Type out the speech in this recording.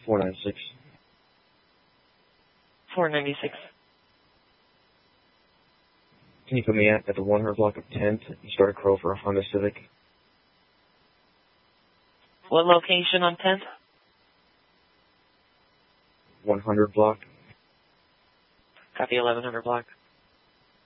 496. 496. Can you put me at the 100 block of 10th and start a crow for a Honda Civic? What location on 10th? 100 block. Copy 1100 block.